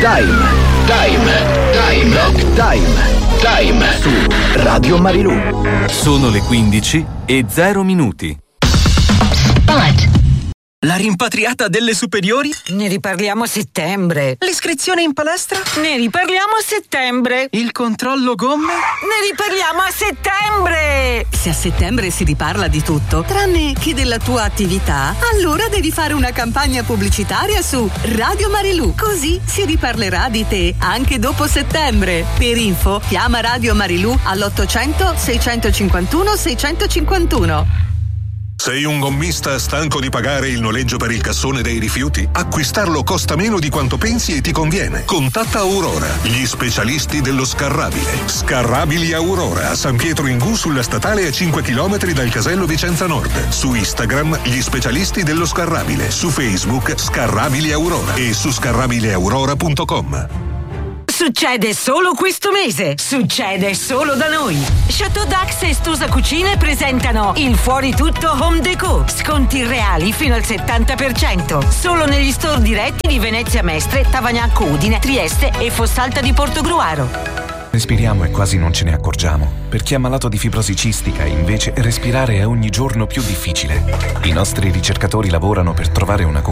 Time su Radio Marilù. Sono le 15:0. La rimpatriata delle superiori? Ne riparliamo a settembre. L'iscrizione in palestra? Ne riparliamo a settembre. Il controllo gomme? Ne riparliamo a settembre. Se a settembre si riparla di tutto, tranne che della tua attività, allora devi fare una campagna pubblicitaria su Radio Marilù. Così si riparlerà di te anche dopo settembre. Per info, chiama Radio Marilù all'800 651 651. Sei un gommista stanco di pagare il noleggio per il cassone dei rifiuti? Acquistarlo costa meno di quanto pensi e ti conviene. Contatta Aurora, gli specialisti dello scarrabile. Scarrabili Aurora, a San Pietro in Gu sulla statale a 5 km dal casello Vicenza Nord. Su Instagram, gli specialisti dello scarrabile. Su Facebook, Scarrabili Aurora e su scarrabileaurora.com. Succede solo questo mese. Succede solo da noi. Chateau Dax e Stosa Cucine presentano il Fuori Tutto Home Déco. Sconti reali fino al 70%. Solo negli store diretti di Venezia Mestre, Tavagnacco Udine, Trieste e Fossalta di Portogruaro. Respiriamo e quasi non ce ne accorgiamo. Per chi è malato di fibrosi cistica, invece, respirare è ogni giorno più difficile. I nostri ricercatori lavorano per trovare una